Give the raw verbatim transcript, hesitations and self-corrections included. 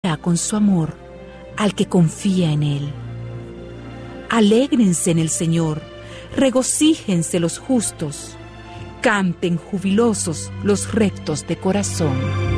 salvará con su amor al que confía en Él. Alégrense en el Señor, regocíjense los justos, canten jubilosos los rectos de corazón.